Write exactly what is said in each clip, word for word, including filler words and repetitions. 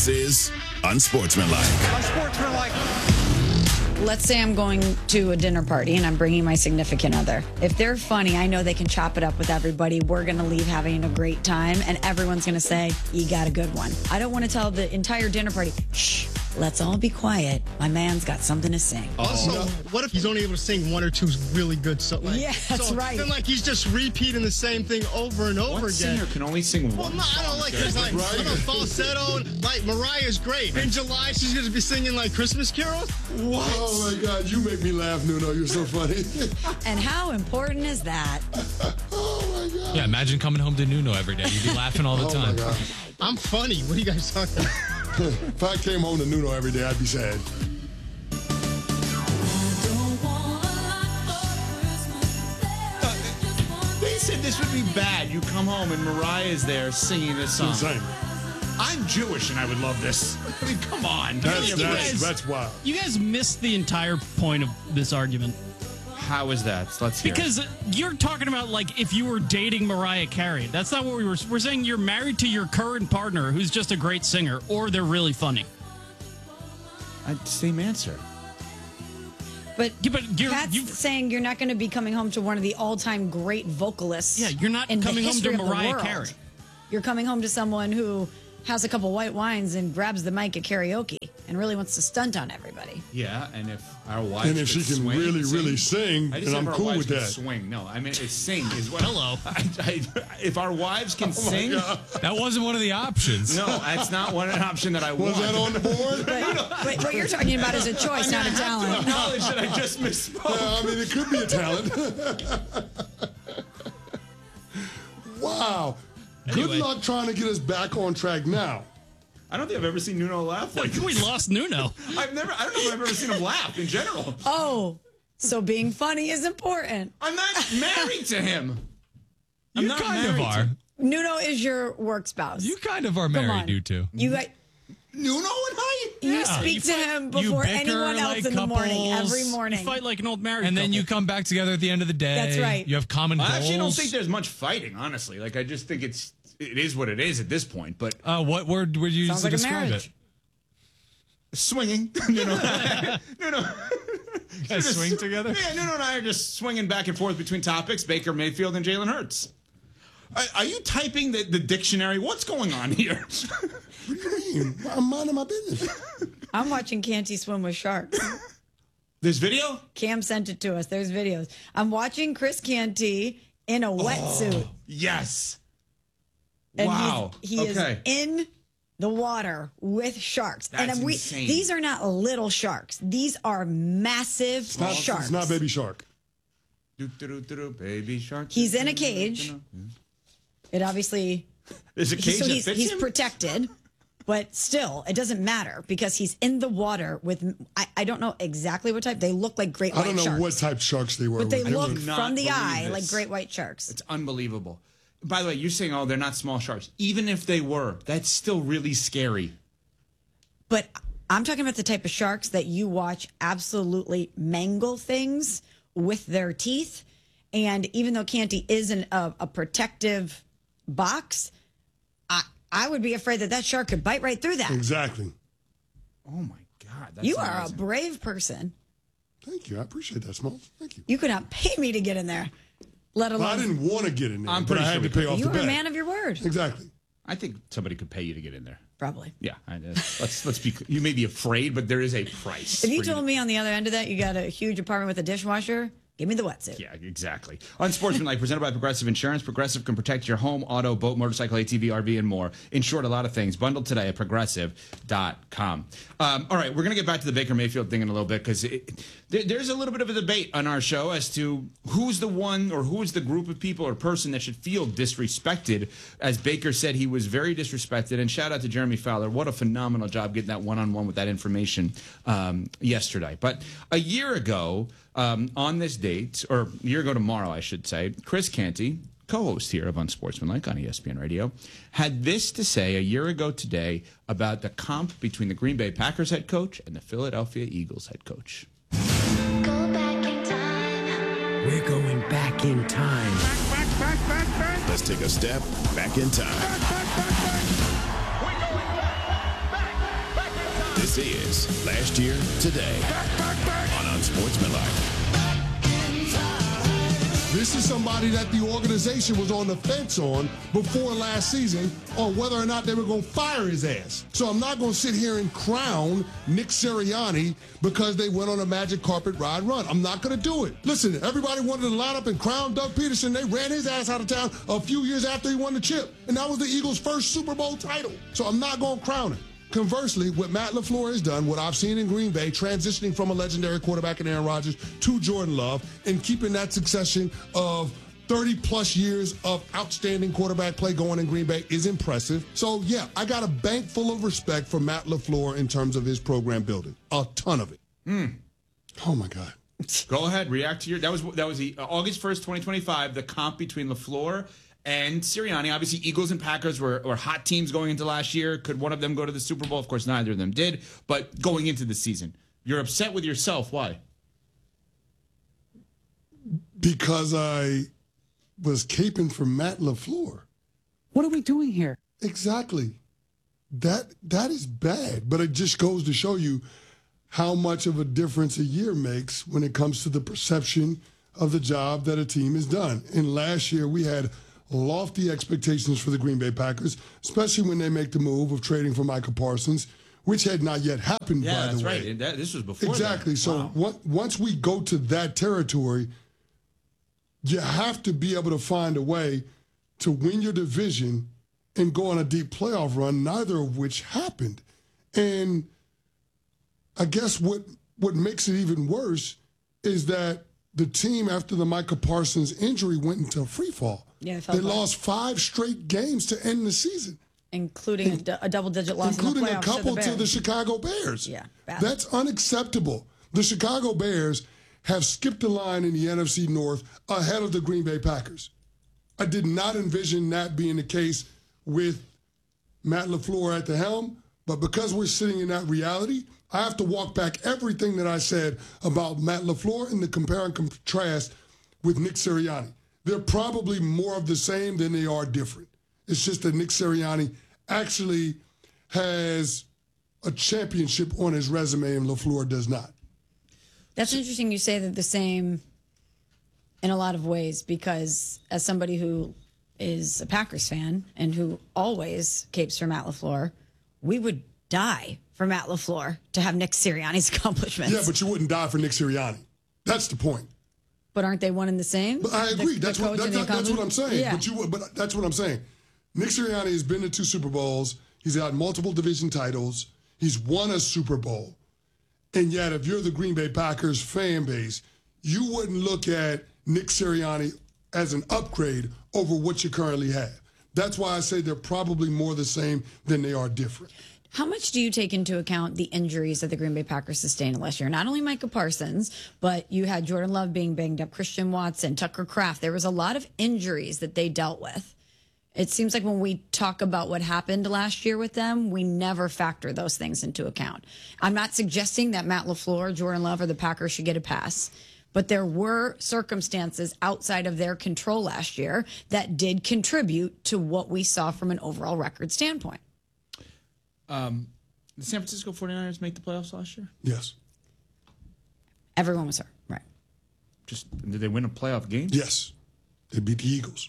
This is Unsportsmanlike. Unsportsmanlike. Let's say I'm going to a dinner party and I'm bringing my significant other. If they're funny, I know they can chop it up with everybody. We're going to leave having a great time, and everyone's going to say, you got a good one. I don't want to tell the entire dinner party, shh, let's all be quiet. My man's got something to sing. Also, no. What if he's only able to sing one or two really good songs? Like, yeah, that's so, right. Then, like, he's just repeating the same thing over and over what again. singer can only sing one Well, no, I don't like song? there's like, Right. I don't know, falsetto. And, like, Mariah's great. In July, she's going to be singing, like, Christmas carols? What? Oh, my God. You make me laugh, Nuno. You're so funny. And how important is that? Oh, my God. Yeah, imagine coming home to Nuno every day. You'd be laughing all the Oh, time. my God. I'm funny. What are you guys talking about? If I came home to Nuno every day, I'd be sad. They said this would be bad. You come home and Mariah is there singing this song. Insane. I'm Jewish and I would love this. I mean, come on. That's, Give me a that's, break. that's wild. You guys missed the entire point of this argument. How is that? Let's hear it. Because you're talking about, like, if you were dating Mariah Carey. That's not what we were. We're saying you're married to your current partner who's just a great singer, or they're really funny. I, same answer. But, Yeah, but you're, Pat's you saying you're not going to be coming home to one of the all-time great vocalists. Yeah, you're not in the coming home to history of the Mariah world. Carey. You're coming home to someone who has a couple white wines and grabs the mic at karaoke and really wants to stunt on everybody. Yeah, and if our wives And if she could can swing, really, sing, really sing, I just then said I'm if our cool wives with could that. Swing, no, I mean it's sing is what. Hello. I, I, if our wives can sing, That wasn't one of the options. no, that's not one option that I Was want. that on the board? But, but what you're talking about is a choice, not a talent. Acknowledge that I just misspoke. Yeah, I mean, it could be a talent. Wow. Anyway. Good luck trying to get us back on track now. I don't think I've ever seen Nuno laugh like We this. lost Nuno. I've never. I don't know if I've ever seen him laugh in general. Oh, so being funny is important. I'm not married to him. I'm You not kind of married are. to- Nuno is your work spouse. You kind of are Come married, on. you two. You got, Nuno and I. you Yeah. speak You to him you before bicker anyone else like in the morning, couples. every morning. You fight like an old married And then couple. you come back together at the end of the day. That's right. You have common I goals. actually don't think there's much fighting, honestly. Like I just think it's it is what it is at this point. But Uh, what word would you use Sounds to like a describe marriage. it? Swinging. Nuno. Nuno. it? Guys swing together? Yeah, Nuno and I are just swinging back and forth between topics: Baker Mayfield and Jalen Hurts. Are, are you typing the, the dictionary? What's going on here? What do you mean? I'm minding my business. I'm watching Canty swim with sharks. There's video. Cam sent it to us. There's videos. I'm watching Chris Canty in a wetsuit. Yes. And Wow. he's, he Okay. is in the water with sharks. That's and we, insane. these are not little sharks. These are massive It's not, sharks. it's not Baby Shark. Do, do, do, do, do, baby shark. He's in a cage. It obviously There's a he- cage so that he's, fits he's him? protected, but still, it doesn't matter because he's in the water with. I, I don't know exactly what type. They look like great I white don't know sharks, what type sharks they were. but they They look were- not from the believe eye this. like great white sharks. It's unbelievable. By the way, you're saying, oh, they're not small sharks. Even if they were, that's still really scary. But I'm talking about the type of sharks that you watch absolutely mangle things with their teeth. And even though Canty is in a, a protective box, I, I would be afraid that that shark could bite right through that. Exactly. Oh, my God. That's You are a amazing. brave person. Thank you. I appreciate that, Smalls. Thank you. You could not pay me to get in there, let Well, I alone didn't want to get in there, I'm but pretty I had sure to we pay could. off you the are a bat. man of your word. Exactly. I think somebody could pay you to get in there. Probably. Yeah. I, uh, let's let's be. You may be afraid, but there is a price. If you for told me on the other end of that you got a huge apartment with a dishwasher, give me the wetsuit. Yeah, exactly. Unsportsmanlike, presented by Progressive Insurance. Progressive can protect your home, auto, boat, motorcycle, A T V, R V, and more. In short, a lot of things. Bundled today at progressive dot com. Um, all right, we're going to get back to the Baker Mayfield thing in a little bit because there, there's a little bit of a debate on our show as to who's the one or who is the group of people or person that should feel disrespected. As Baker said, he was very disrespected. And shout out to Jeremy Fowler. What a phenomenal job getting that one-on-one with that information um, yesterday. But a year ago, um, on this date, or a year ago tomorrow, I should say, Chris Canty, co-host here of Unsportsmanlike on E S P N Radio, had this to say a year ago today about the comp between the Green Bay Packers head coach and the Philadelphia Eagles head coach. Go back in time. We're going back in time. Let's take a step back in time. This is Last Year, Today on Unsportsmanlike. This is somebody that the organization was on the fence on before last season on whether or not they were going to fire his ass. So I'm not going to sit here and crown Nick Sirianni because they went on a magic carpet ride run. I'm not going to do it. Listen, everybody wanted to line up and crown Doug Peterson. They ran his ass out of town a few years after he won the chip. And that was the Eagles' first Super Bowl title. So I'm not going to crown him. Conversely, what Matt LaFleur has done, what I've seen in Green Bay, transitioning from a legendary quarterback in Aaron Rodgers to Jordan Love, and keeping that succession of thirty-plus years of outstanding quarterback play going in Green Bay is impressive. So, yeah, I got a bank full of respect for Matt LaFleur in terms of his program building. A ton of it. Mm. Oh, my God. Go ahead, react to your. That was that was the uh, August first, twenty twenty-five. The comp between LaFleur and Sirianni. Obviously, Eagles and Packers were, were hot teams going into last year. Could one of them go to the Super Bowl? Of course, neither of them did. But going into the season, you're upset with yourself. Why? Because I was caping for Matt LaFleur. What are we doing here? Exactly. That that is bad, but it just goes to show you how much of a difference a year makes when it comes to the perception of the job that a team has done. And last year we had lofty expectations for the Green Bay Packers, especially when they make the move of trading for Micah Parsons, which had not yet happened, Yeah, by that's the way. right. That, this was before Exactly. that. So Wow. on- once we go to that territory, you have to be able to find a way to win your division and go on a deep playoff run, neither of which happened. And I guess what what makes it even worse is that the team, after the Micah Parsons injury, went into free fall. Yeah, I felt they that. lost five straight games to end the season, including a, du- a double-digit loss including in the a playoffs couple to the, to the Bears. Chicago Bears. Yeah, bad. That's unacceptable. The Chicago Bears have skipped the line in the N F C North ahead of the Green Bay Packers. I did not envision that being the case with Matt LaFleur at the helm, but because we're sitting in that reality, I have to walk back everything that I said about Matt LaFleur and the compare and contrast with Nick Sirianni. They're probably more of the same than they are different. It's just that Nick Sirianni actually has a championship on his resume and LaFleur does not. That's interesting you say that the same in a lot of ways, because as somebody who is a Packers fan and who always capes for Matt LaFleur, we would die for Matt LaFleur to have Nick Sirianni's accomplishments. Yeah, but you wouldn't die for Nick Sirianni. That's the point. But aren't they one and the same? But I agree. The- that's the what coach that, and the that, that's what I'm accomplishment? saying. Yeah. But you, but that's what I'm saying. Nick Sirianni has been to two Super Bowls. He's had multiple division titles. He's won a Super Bowl. And yet, if you're the Green Bay Packers fan base, you wouldn't look at Nick Sirianni as an upgrade over what you currently have. That's why I say they're probably more the same than they are different. How much do you take into account the injuries that the Green Bay Packers sustained last year? Not only Micah Parsons, but you had Jordan Love being banged up, Christian Watson, Tucker Kraft. There was a lot of injuries that they dealt with. It seems like when we talk about what happened last year with them, we never factor those things into account. I'm not suggesting that Matt LaFleur, Jordan Love, or the Packers should get a pass, but there were circumstances outside of their control last year that did contribute to what we saw from an overall record standpoint. Um, the San Francisco forty-niners make the playoffs last year? Yes. Everyone was hurt, right? Just did they win a playoff game? Yes. They beat the Eagles.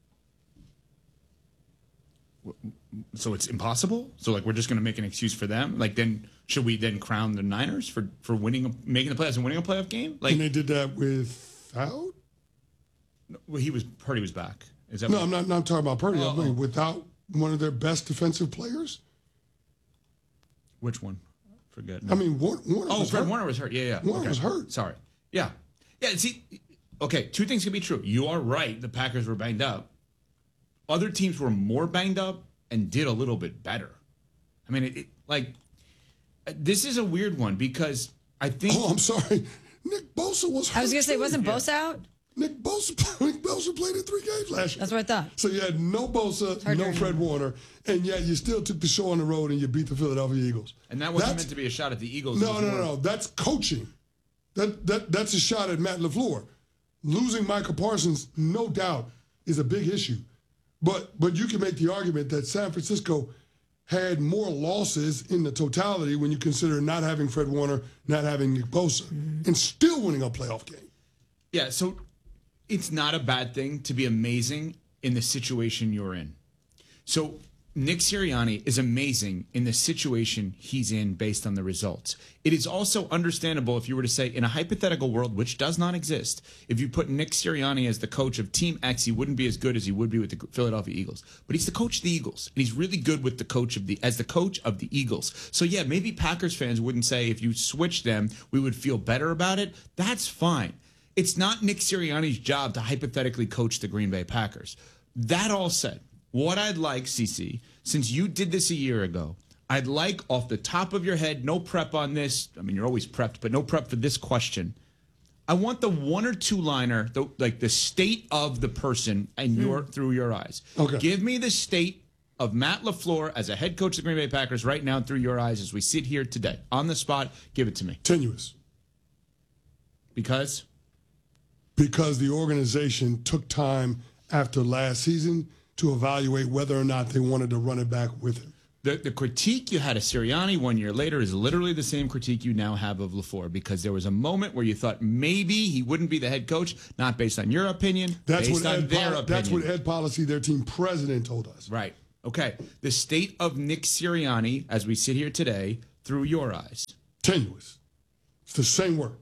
So it's impossible? So like we're just going to make an excuse for them? Like then should we then crown the Niners for for winning a, making the playoffs and winning a playoff game? Like And they did that without? well, he was Purdy was back. Is that No, what- I'm not, not talking about Purdy. Oh, I'm saying oh. without one of their best defensive players. Which one? Forget. I mean, Warner, Warner Oh, was Fred hurt. Warner was hurt. Yeah, yeah. Warner Okay. was hurt. Sorry. Yeah. Yeah, see, okay, two things can be true. You are right. The Packers were banged up. Other teams were more banged up and did a little bit better. I mean, it, it, like, this is a weird one because I think. Oh, I'm sorry. Nick Bosa was hurt. I was going to say, too. wasn't Bosa out? Nick Bosa, Nick Bosa played in three games last year. That's what I thought. So you had no Bosa, hard to no remember. Fred Warner, and yet you still took the show on the road and you beat the Philadelphia Eagles. And that wasn't That's- meant to be a shot at the Eagles. No, It was no, more- no, no. That's coaching. That that that's a shot at Matt LaFleur. Losing Micah Parsons, no doubt, is a big issue. But but you can make the argument that San Francisco had more losses in the totality when you consider not having Fred Warner, not having Nick Bosa, mm-hmm. and still winning a playoff game. Yeah, so it's not a bad thing to be amazing in the situation you're in. So Nick Sirianni is amazing in the situation he's in based on the results. It is also understandable if you were to say, in a hypothetical world, which does not exist, if you put Nick Sirianni as the coach of Team X, he wouldn't be as good as he would be with the Philadelphia Eagles. But he's the coach of the Eagles, and he's really good with the coach of the as the coach of the Eagles. So yeah, maybe Packers fans wouldn't say if you switch them, we would feel better about it. That's fine. It's not Nick Sirianni's job to hypothetically coach the Green Bay Packers. That all said, what I'd like, Cece, since you did this a year ago, I'd like off the top of your head, no prep on this. I mean, you're always prepped, but no prep for this question. I want the one or two liner, the, like the state of the person and your mm. through your eyes. Okay. Give me the state of Matt LaFleur as a head coach of the Green Bay Packers right now through your eyes as we sit here today. On the spot, give it to me. Tenuous. Because? Because the organization took time after last season to evaluate whether or not they wanted to run it back with him. The, the critique you had of Sirianni one year later is literally the same critique you now have of LaFleur, because there was a moment where you thought maybe he wouldn't be the head coach, not based on your opinion, that's based what on Ed their Pol- opinion. That's what Ed Policy, their team president, told us. Right. Okay. The state of Nick Sirianni, as we sit here today, through your eyes. Tenuous. It's the same word.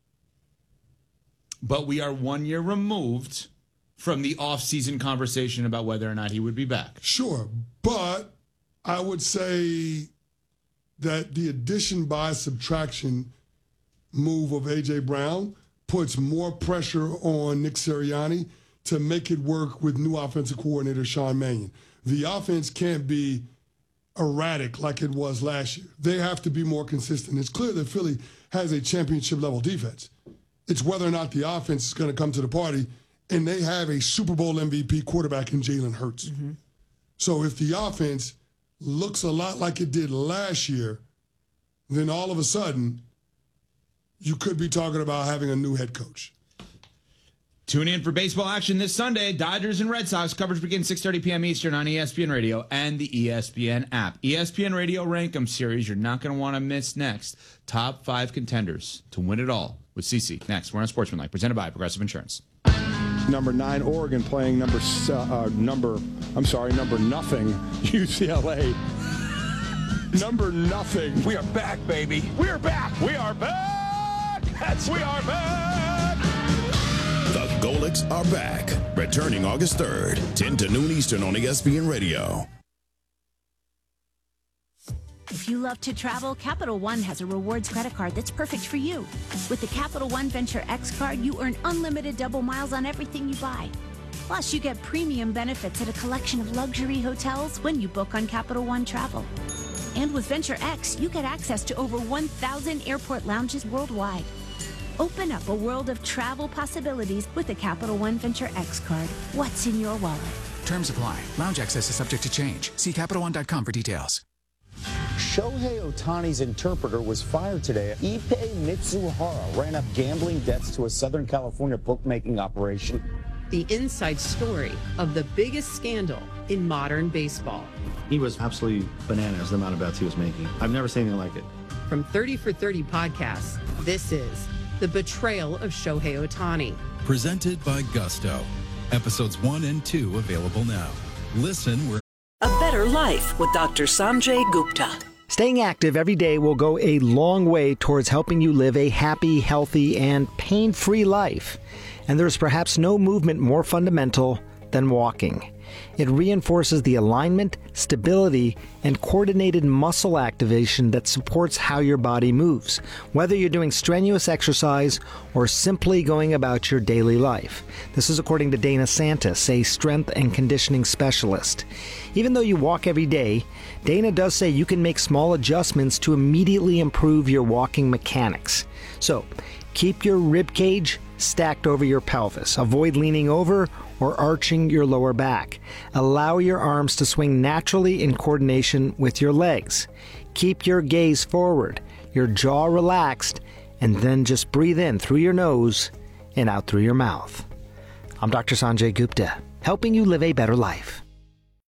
But we are one year removed from the off-season conversation about whether or not he would be back. Sure, but I would say that the addition by subtraction move of A J. Brown puts more pressure on Nick Sirianni to make it work with new offensive coordinator Sean Mannion. The offense can't be erratic like it was last year. They have to be more consistent. It's clear that Philly has a championship-level defense. It's whether or not the offense is going to come to the party, and they have a Super Bowl M V P quarterback in Jalen Hurts. Mm-hmm. So if the offense looks a lot like it did last year, then all of a sudden, you could be talking about having a new head coach. Tune in for baseball action this Sunday. Dodgers and Red Sox coverage begins six thirty p.m. Eastern on E S P N Radio and the E S P N app. E S P N Radio Rankem Series you're not going to want to miss next. Top five contenders to win it all with CeCe. Next, we're on Sportsmanlike, presented by Progressive Insurance. Number nine, Oregon playing number, uh, number, I'm sorry, number nothing, U C L A. Number nothing. We are back, baby. We are back. We are back. That's we are back. The Golics are back. Returning August third, ten to noon Eastern on E S P N Radio. If you love to travel, Capital One has a rewards credit card that's perfect for you. With the Capital One Venture X card, you earn unlimited double miles on everything you buy. Plus, you get premium benefits at a collection of luxury hotels when you book on Capital One Travel. And with Venture X, you get access to over one thousand airport lounges worldwide. Open up a world of travel possibilities with the Capital One Venture X card. What's in your wallet? Terms apply. Lounge access is subject to change. See Capital One dot com for details. Shohei Ohtani's interpreter was fired today. Ippei Mitsuhara ran up gambling debts to a Southern California bookmaking operation. The inside story of the biggest scandal in modern baseball. He was absolutely bananas, the amount of bets he was making. I've never seen anything like it. From thirty for thirty podcasts, this is The Betrayal of Shohei Ohtani. Presented by Gusto. Episodes one and two available now. Listen where... A better life with Doctor Sanjay Gupta. Staying active every day will go a long way towards helping you live a happy, healthy, and pain-free life. And there's perhaps no movement more fundamental than walking. It reinforces the alignment, stability, and coordinated muscle activation that supports how your body moves, whether you're doing strenuous exercise or simply going about your daily life. This is according to Dana Santis, a strength and conditioning specialist. Even though you walk every day, Dana does say you can make small adjustments to immediately improve your walking mechanics. So, keep your rib cage stacked over your pelvis. Avoid leaning over or arching your lower back. Allow your arms to swing naturally in coordination with your legs. Keep your gaze forward, your jaw relaxed, and then just breathe in through your nose and out through your mouth. I'm Doctor Sanjay Gupta, helping you live a better life.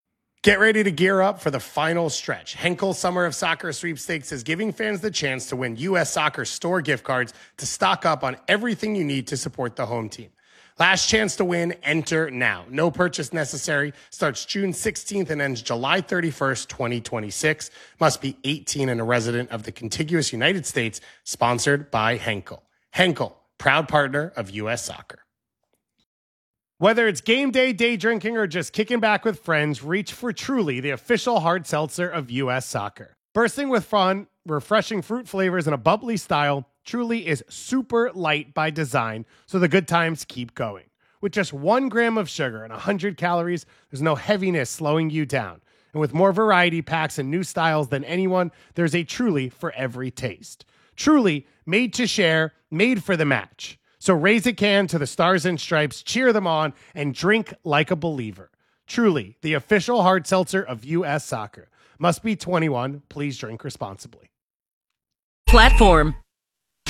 Get ready to gear up for the final stretch. Henkel Summer of Soccer Sweepstakes is giving fans the chance to win U S Soccer store gift cards to stock up on everything you need to support the home team. Last chance to win, enter now. No purchase necessary. Starts June sixteenth and ends July thirty-first, twenty twenty-six. Must be eighteen and a resident of the contiguous United States. Sponsored by Henkel. Henkel, proud partner of U S Soccer. Whether it's game day, day drinking, or just kicking back with friends, reach for Truly, the official hard seltzer of U S Soccer. Bursting with fun, refreshing fruit flavors, and a bubbly style, Truly is super light by design, so the good times keep going. With just one gram of sugar and one hundred calories, there's no heaviness slowing you down. And with more variety packs and new styles than anyone, there's a Truly for every taste. Truly, made to share, made for the match. So raise a can to the Stars and Stripes, cheer them on, and drink like a believer. Truly, the official hard seltzer of U S Soccer. Must be twenty-one. Please drink responsibly. Platform. E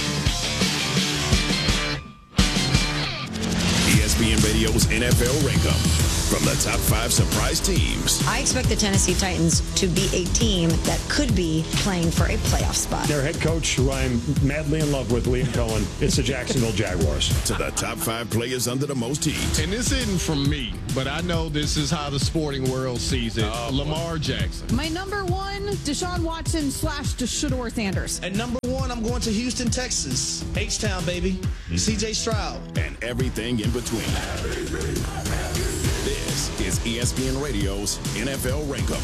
S P N Radio's N F L Rankum. From the top five surprise teams. I expect the Tennessee Titans to be a team that could be playing for a playoff spot. Their head coach, who I'm madly in love with, Liam Cohen, it's the Jacksonville Jaguars. To the top five players under the most heat. And this isn't from me, but I know this is how the sporting world sees it. Oh, Lamar Jackson. My number one, Deshaun Watson slash Shador Sanders. At number one, I'm going to Houston, Texas. H-Town, baby. C J Stroud. And everything in between. This is E S P N Radio's N F L Rankum.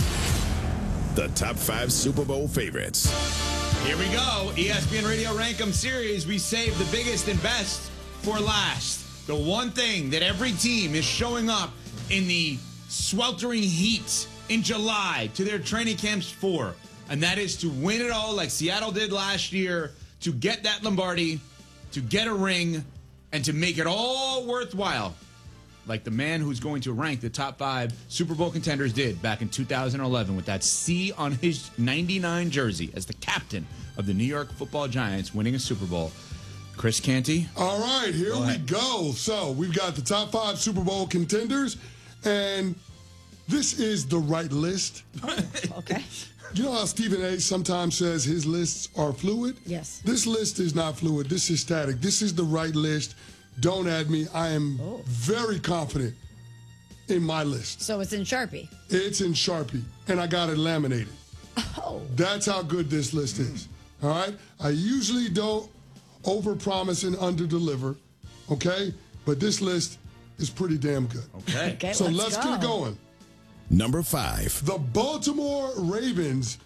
The top five Super Bowl favorites. Here we go. E S P N Radio Rankum series. We saved the biggest and best for last. The one thing that every team is showing up in the sweltering heat in July to their training camps for, and that is to win it all like Seattle did last year, to get that Lombardi, to get a ring, and to make it all worthwhile. Like the man who's going to rank the top five Super Bowl contenders did back in two thousand eleven with that C on his ninety-nine jersey as the captain of the New York Football Giants winning a Super Bowl. Chris Canty. All right, here go we go. So we've got the top five Super Bowl contenders, and this is the right list. Oh, okay. You know how Stephen A. sometimes says his lists are fluid? Yes. This list is not fluid. This is static. This is the right list. Don't add me. I am oh. very confident in my list. So it's in Sharpie? It's in Sharpie, and I got it laminated. Oh. That's how good this list is. All right? I usually don't overpromise and underdeliver, okay? But this list is pretty damn good. Okay. okay so let's, let's go. get going. Number five. The Baltimore Ravens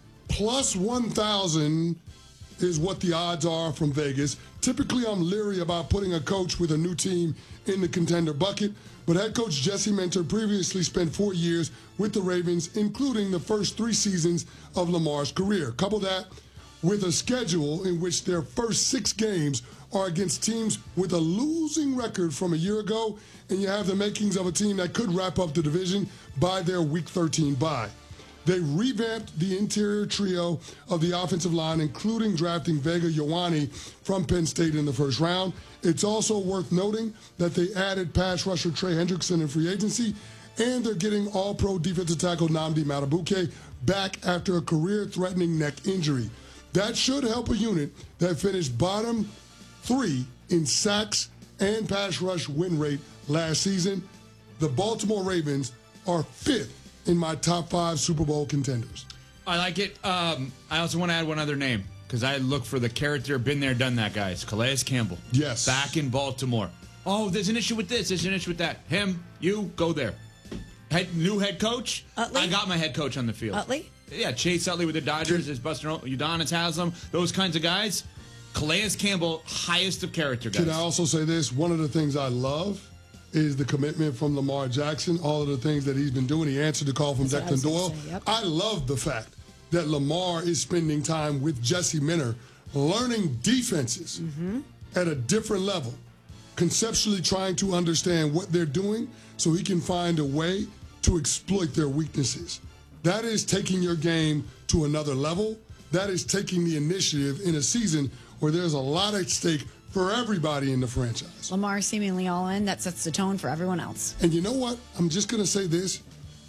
plus one thousand is what the odds are from Vegas. Typically, I'm leery about putting a coach with a new team in the contender bucket, but head coach Jesse Minter previously spent four years with the Ravens, including the first three seasons of Lamar's career. Couple that with a schedule in which their first six games are against teams with a losing record from a year ago, and you have the makings of a team that could wrap up the division by their Week thirteen bye. They revamped the interior trio of the offensive line, including drafting Vega Ioane from Penn State in the first round. It's also worth noting that they added pass rusher Trey Hendrickson in free agency, and they're getting all-pro defensive tackle Nnamdi Madubuike back after a career-threatening neck injury. That should help a unit that finished bottom three in sacks and pass rush win rate last season. The Baltimore Ravens are fifth in my top five Super Bowl contenders. I like it. Um, I also want to add one other name because I look for the character, been there, done that, guys. Calais Campbell. Yes. Back in Baltimore. Oh, there's an issue with this. There's an issue with that. Him, you, go there. Head, new head coach. Utley? I got my head coach on the field. Utley? Yeah, Chase Utley with the Dodgers. There's Buster Udonis has them. Those kinds of guys. Calais Campbell, highest of character guys. Can I also say this? One of the things I love is the commitment from Lamar Jackson, all of the things that he's been doing. He answered the call from That's Declan Doyle. Say, yep. I love the fact that Lamar is spending time with Jesse Minter, learning defenses mm-hmm. at a different level, conceptually trying to understand what they're doing so he can find a way to exploit their weaknesses. That is taking your game to another level. That is taking the initiative in a season where there's a lot at stake for everybody in the franchise. Lamar seemingly all in. That sets the tone for everyone else. And you know what? I'm just going to say this.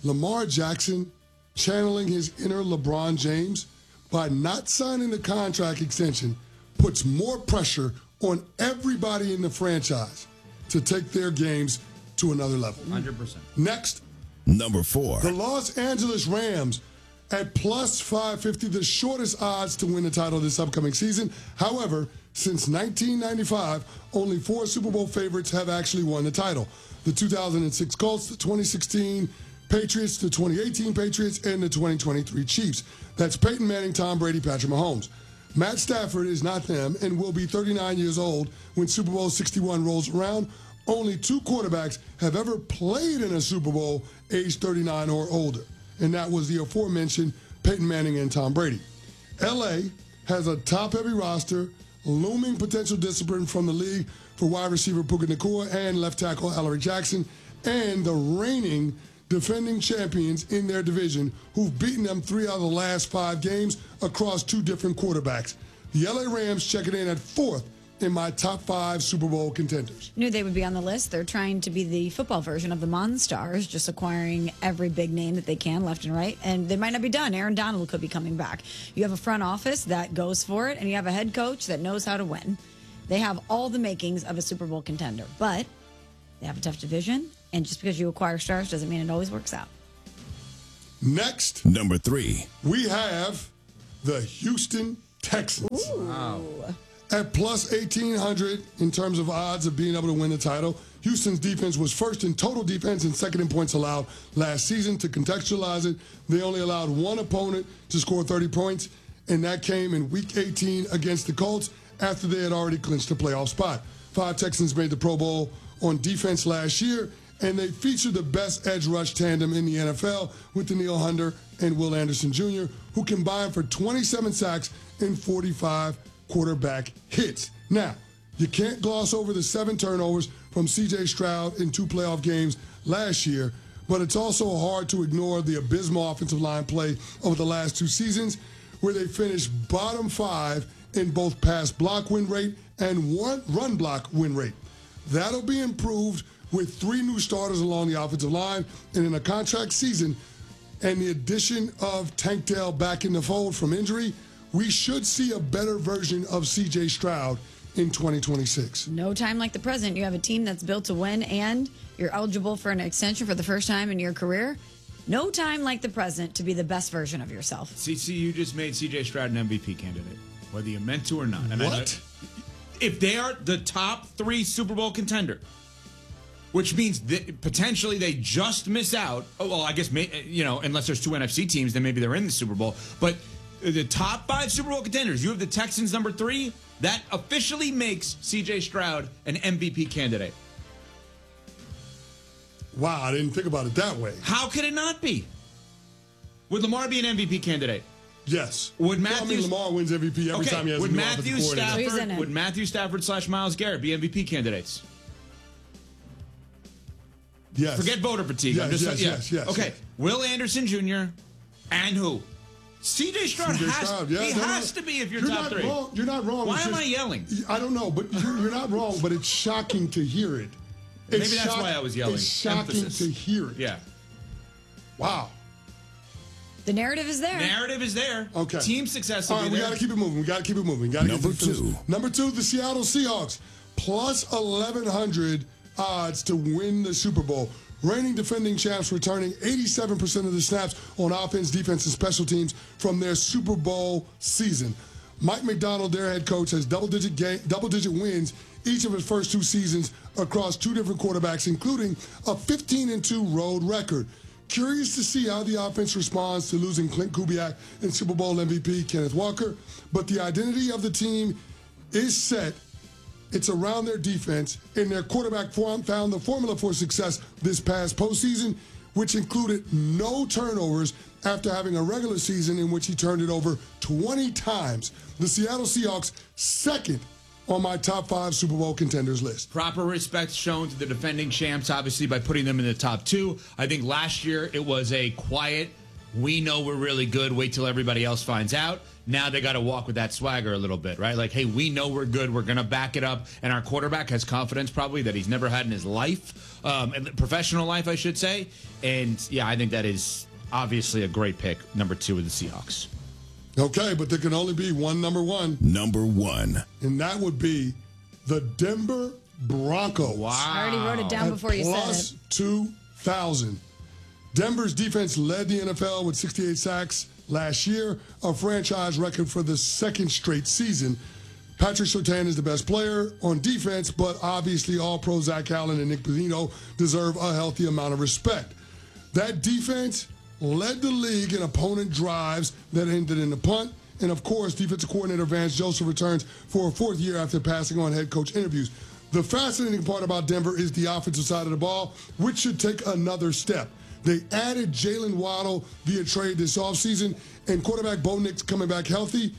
Lamar Jackson, channeling his inner LeBron James, by not signing the contract extension, puts more pressure on everybody in the franchise to take their games to another level. one hundred percent. Next, number four. The Los Angeles Rams at plus five fifty, the shortest odds to win the title this upcoming season. However, since nineteen ninety-five, only four Super Bowl favorites have actually won the title. The two thousand six Colts, the twenty sixteen Patriots, the twenty eighteen Patriots, and the twenty twenty-three Chiefs. That's Peyton Manning, Tom Brady, Patrick Mahomes. Matt Stafford is not them and will be thirty-nine years old when Super Bowl sixty-one rolls around. Only two quarterbacks have ever played in a Super Bowl age thirty-nine or older, and that was the aforementioned Peyton Manning and Tom Brady. L A has a top-heavy roster, looming potential discipline from the league for wide receiver Puka Nacua and left tackle Alaric Jackson, and the reigning defending champions in their division who've beaten them three out of the last five games across two different quarterbacks. The L A Rams checking in at fourth in my top five Super Bowl contenders. Knew they would be on the list. They're trying to be the football version of the Monstars, just acquiring every big name that they can left and right. And they might not be done. Aaron Donald could be coming back. You have a front office that goes for it, and you have a head coach that knows how to win. They have all the makings of a Super Bowl contender, but they have a tough division. And just because you acquire stars doesn't mean it always works out. Next, number three, we have the Houston Texans. Ooh. Wow. At plus eighteen hundred in terms of odds of being able to win the title. Houston's defense was first in total defense and second in points allowed last season. To contextualize it, they only allowed one opponent to score thirty points, and that came in week eighteen against the Colts after they had already clinched a playoff spot. Five Texans made the Pro Bowl on defense last year, and they featured the best edge rush tandem in the N F L with Danielle Hunter and Will Anderson Junior, who combined for twenty-seven sacks and forty-five quarterback hits. Now, you can't gloss over the seven turnovers from C J Stroud in two playoff games last year, but it's also hard to ignore the abysmal offensive line play over the last two seasons, where they finished bottom five in both pass block win rate and one run block win rate. That'll be improved with three new starters along the offensive line, and in a contract season and the addition of Tank Dell back in the fold from injury, we should see a better version of C J Stroud in twenty twenty-six. No time like the present. You have a team that's built to win, and you're eligible for an extension for the first time in your career. No time like the present to be the best version of yourself. C C, you just made C J Stroud an M V P candidate, whether you meant to or not. And what? I know, if they are the top three Super Bowl contender, which means that potentially they just miss out. Oh, well, I guess, you know, unless there's two N F C teams, then maybe they're in the Super Bowl. But the top five Super Bowl contenders, you have the Texans number three. That officially makes C J Stroud an M V P candidate. Wow, I didn't think about it that way. How could it not be? Would Lamar be an M V P candidate? Yes. Would Matthew Matthew well, I mean, Lamar wins M V P every okay. time he has would a new Matthew offensive coordinator. So Stafford, would Matthew Stafford slash Myles Garrett be M V P candidates? Yes. Forget voter fatigue. Yes, I'm just yes, yeah. yes, yes, Okay. yes. Will Anderson Junior and who? C J Stroud C J has, Stroud, yeah, he no, no, has no. to be if you're, you're top not three. Wrong. You're not wrong. Why It's am just- I yelling? I don't know, but you're, you're not wrong, but it's shocking to hear it. It's Maybe that's shock- why I was yelling. It's shocking Emphasis. to hear it. Yeah. Wow. The narrative is there. Narrative is there. Okay. Team success will All right, be we there. got to keep it moving. We got to keep it moving. Gotta Number get this finished. two. Number two, the Seattle Seahawks, plus eleven hundred odds to win the Super Bowl. Reigning defending champs returning eighty-seven percent of the snaps on offense, defense, and special teams from their Super Bowl season. Mike McDonald, their head coach, has double-digit ga- double-digit wins each of his first two seasons across two different quarterbacks, including a fifteen and two road record. Curious to see how the offense responds to losing Clint Kubiak and Super Bowl M V P Kenneth Walker, but the identity of the team is set. It's around their defense, and their quarterback form found the formula for success this past postseason, which included no turnovers after having a regular season in which he turned it over twenty times. The Seattle Seahawks, second on my top five Super Bowl contenders list. Proper respect shown to the defending champs, obviously, by putting them in the top two. I think last year it was a quiet we know we're really good. Wait till everybody else finds out. Now they got to walk with that swagger a little bit, right? Like, hey, we know we're good. We're going to back it up. And our quarterback has confidence probably that he's never had in his life, um, in professional life, I should say. And, yeah, I think that is obviously a great pick, number two with the Seahawks. Okay, but there can only be one number one. Number one. And that would be the Denver Broncos. Wow. I already wrote it down before you said it. Plus two thousand. Denver's defense led the N F L with sixty-eight sacks last year, a franchise record for the second straight season. Patrick Surtain is the best player on defense, but obviously all-pro Zach Allen and Nick Bozzino deserve a healthy amount of respect. That defense led the league in opponent drives that ended in a punt. And, of course, defensive coordinator Vance Joseph returns for a fourth year after passing on head coach interviews. The fascinating part about Denver is the offensive side of the ball, which should take another step. They added Jalen Waddle via trade this offseason, and quarterback Bo Nix coming back healthy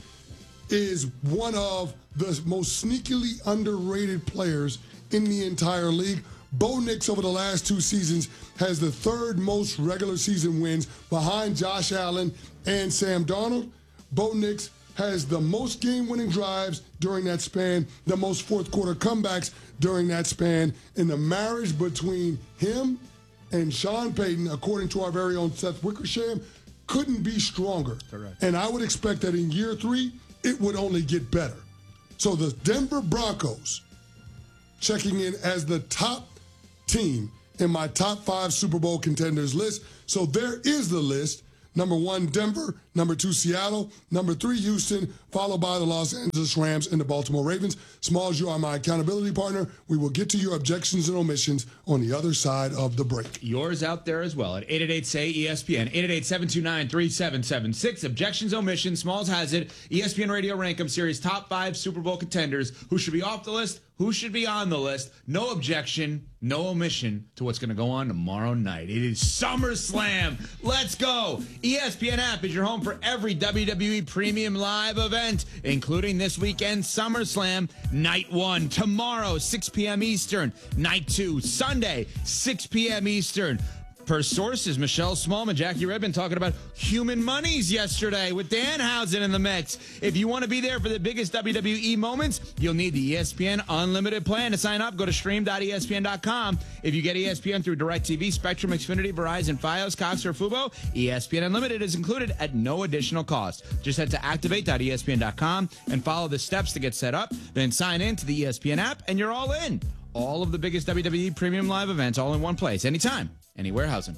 is one of the most sneakily underrated players in the entire league. Bo Nix over the last two seasons has the third most regular season wins behind Josh Allen and Sam Darnold. Bo Nix has the most game-winning drives during that span, the most fourth-quarter comebacks during that span, and the marriage between him and Sean Payton, according to our very own Seth Wickersham, couldn't be stronger. Correct. And I would expect that in year three, it would only get better. So the Denver Broncos checking in as the top team in my top five Super Bowl contenders list. So there is the list. Number one, Denver. Number two, Seattle. Number three, Houston, followed by the Los Angeles Rams and the Baltimore Ravens. Smalls, you are my accountability partner. We will get to your objections and omissions on the other side of the break. Yours out there as well at eight eight eight, S A Y, E S P N, eight eight eight, seven two nine, three seven seven six. Objections, omissions. Smalls has it. E S P N Radio Rankum Series top five Super Bowl contenders. Who should be off the list? Who should be on the list? No objection, no omission to what's going to go on tomorrow night. It is SummerSlam. Let's go. E S P N app is your home for every W W E Premium Live event, including this weekend SummerSlam Night one. Tomorrow, six p.m. Eastern. Night two, Sunday, six p.m. Eastern. Per sources, Michelle Smallman, Jackie Redmond talking about human monies yesterday with Danhausen in the mix. If you want to be there for the biggest W W E moments, you'll need the E S P N Unlimited plan. To sign up, go to stream dot E S P N dot com. If you get E S P N through DirecTV, Spectrum, Xfinity, Verizon, Fios, Cox, or Fubo, E S P N Unlimited is included at no additional cost. Just head to activate dot E S P N dot com and follow the steps to get set up. Then sign in to the E S P N app, and you're all in. All of the biggest W W E Premium Live events all in one place, anytime. Any warehousing.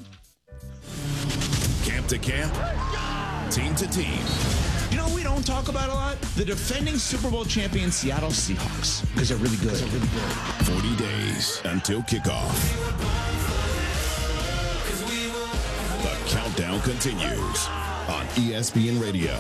Camp to camp, team to team. You know what we don't talk about a lot? The defending Super Bowl champion Seattle Seahawks. Because they're really good. They're really good. forty days until kickoff. The countdown continues on E S P N Radio.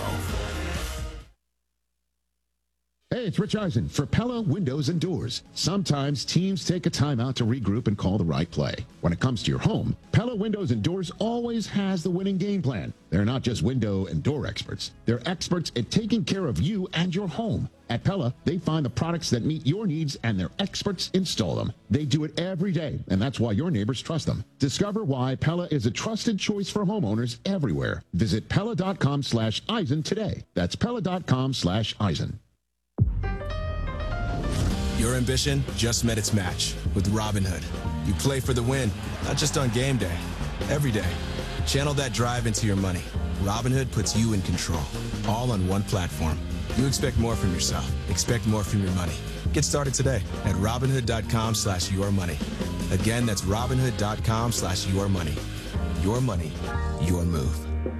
Hey, it's Rich Eisen for Pella Windows and Doors. Sometimes teams take a timeout to regroup and call the right play. When it comes to your home, Pella Windows and Doors always has the winning game plan. They're not just window and door experts. They're experts at taking care of you and your home. At Pella, they find the products that meet your needs and their experts install them. They do it every day, and that's why your neighbors trust them. Discover why Pella is a trusted choice for homeowners everywhere. Visit Pella.com slash Eisen today. That's Pella.com slash Eisen. Your ambition just met its match with Robinhood. You play for the win, not just on game day, every day. Channel that drive into your money. Robinhood puts you in control, all on one platform. You expect more from yourself. Expect more from your money. Get started today at Robinhood.com slash your money. Again, that's Robinhood.com slash your money. Your money, your move.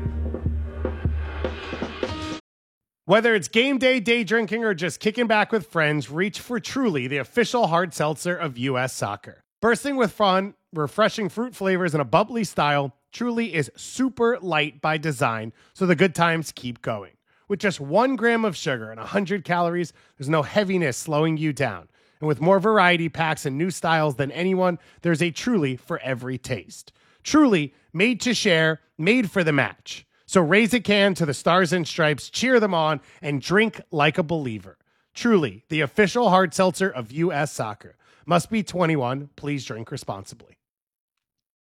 Whether it's game day, day drinking, or just kicking back with friends, reach for Truly, the official hard seltzer of U S Soccer. Bursting with fun, refreshing fruit flavors, and a bubbly style, Truly is super light by design, so the good times keep going. With just one gram of sugar and one hundred calories, there's no heaviness slowing you down. And with more variety packs and new styles than anyone, there's a Truly for every taste. Truly, made to share, made for the match. So raise a can to the Stars and Stripes, cheer them on, and drink like a believer. Truly, the official hard seltzer of U S Soccer. Must be twenty-one. Please drink responsibly.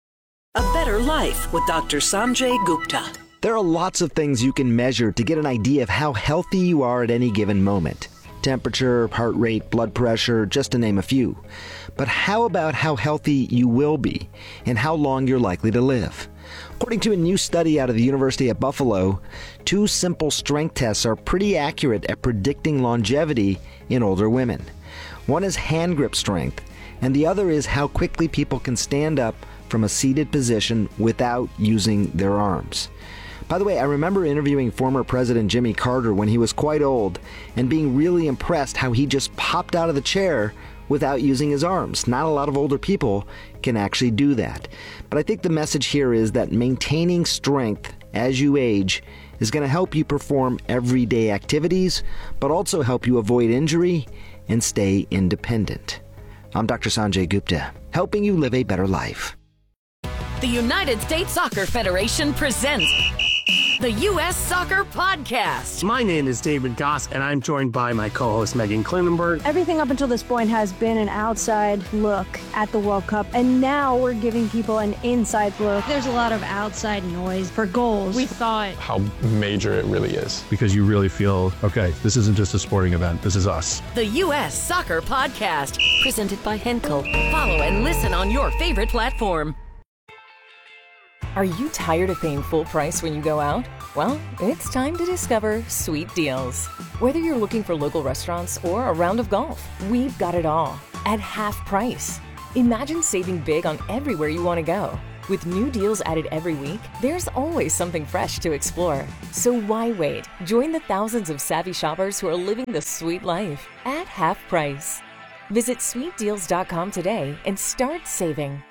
A better life with Doctor Sanjay Gupta. There are lots of things you can measure to get an idea of how healthy you are at any given moment. Temperature, heart rate, blood pressure, just to name a few. But how about how healthy you will be and how long you're likely to live? According to a new study out of the University of Buffalo, two simple strength tests are pretty accurate at predicting longevity in older women. One is hand grip strength, and the other is how quickly people can stand up from a seated position without using their arms. By the way, I remember interviewing former President Jimmy Carter when he was quite old and being really impressed how he just popped out of the chair without using his arms. Not a lot of older people can actually do that. But I think the message here is that maintaining strength as you age is going to help you perform everyday activities, but also help you avoid injury and stay independent. I'm Doctor Sanjay Gupta, helping you live a better life. The United States Soccer Federation presents the U S Soccer Podcast. My name is David Goss, and I'm joined by my co-host Megan Klinenberg. Everything up until this point has been an outside look at the World Cup, and now we're giving people an inside look. There's a lot of outside noise for goals. We thought how major it really is. Because you really feel, okay, this isn't just a sporting event, this is us. The U S Soccer Podcast, presented by Henkel. Follow and listen on your favorite platform. Are you tired of paying full price when you go out? Well, it's time to discover Sweet Deals. Whether you're looking for local restaurants or a round of golf, we've got it all at half price. Imagine saving big on everywhere you want to go. With new deals added every week, there's always something fresh to explore. So why wait? Join the thousands of savvy shoppers who are living the sweet life at half price. Visit sweet deals dot com today and start saving.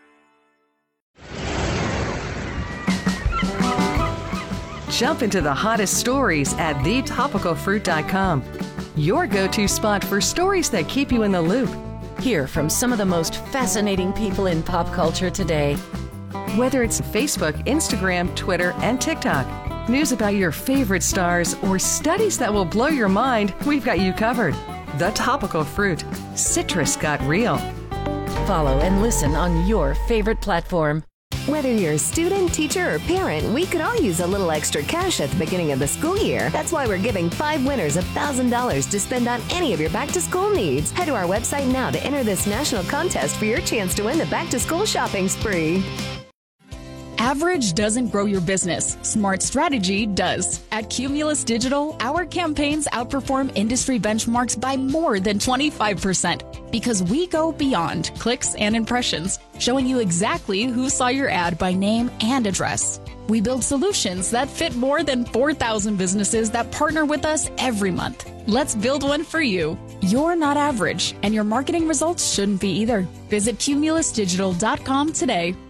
Jump into the hottest stories at the topical fruit dot com. Your go-to spot for stories that keep you in the loop. Hear from some of the most fascinating people in pop culture today. Whether it's Facebook, Instagram, Twitter, and TikTok, news about your favorite stars, or studies that will blow your mind, we've got you covered. The Topical Fruit. Citrus got real. Follow and listen on your favorite platform. Whether you're a student, teacher, or parent, we could all use a little extra cash at the beginning of the school year. That's why we're giving five winners one thousand dollars to spend on any of your back-to-school needs. Head to our website now to enter this national contest for your chance to win the back-to-school shopping spree. Average doesn't grow your business. Smart strategy does. At Cumulus Digital, our campaigns outperform industry benchmarks by more than twenty-five percent because we go beyond clicks and impressions, showing you exactly who saw your ad by name and address. We build solutions that fit more than four thousand businesses that partner with us every month. Let's build one for you. You're not average, and your marketing results shouldn't be either. Visit cumulus digital dot com today.